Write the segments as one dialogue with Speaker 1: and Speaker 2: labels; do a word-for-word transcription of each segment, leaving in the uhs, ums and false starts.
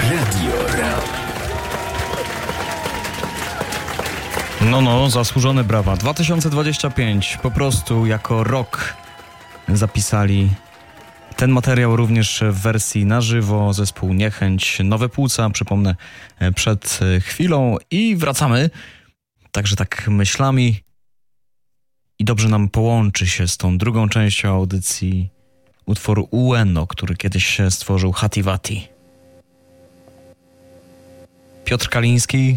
Speaker 1: Radio Ram.
Speaker 2: No, no, zasłużone brawa. dwa tysiące dwudziesty piąty po prostu jako rok zapisali ten materiał również w wersji na żywo. Zespół Niechęć, Nowe Płuca, przypomnę, przed chwilą i wracamy. Także tak myślami i dobrze nam połączy się z tą drugą częścią audycji utwór Ueno, który kiedyś stworzył Hativati. Piotr Kaliński,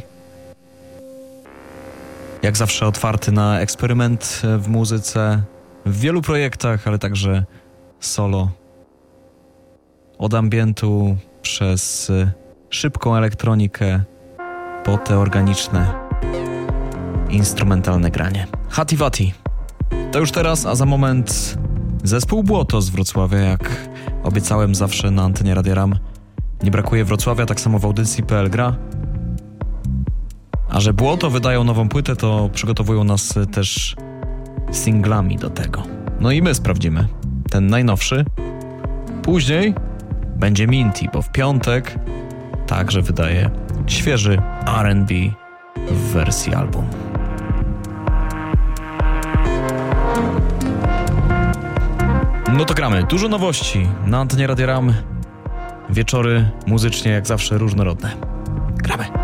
Speaker 2: jak zawsze otwarty na eksperyment w muzyce, w wielu projektach, ale także solo. Od ambientu przez szybką elektronikę po te organiczne, instrumentalne granie. Hativati. To już teraz, a za moment zespół Błoto z Wrocławia, jak obiecałem zawsze na antenie Radia Ram. Nie brakuje Wrocławia, tak samo w audycji P L Gra. A że Błoto wydają nową płytę, to przygotowują nas też singlami do tego. No i my sprawdzimy ten najnowszy. Później będzie Minty, bo w piątek także wydaje świeży R and B w wersji album. No to gramy. Dużo nowości na antenie Radia Ram. Wieczory muzycznie jak zawsze różnorodne. Gramy.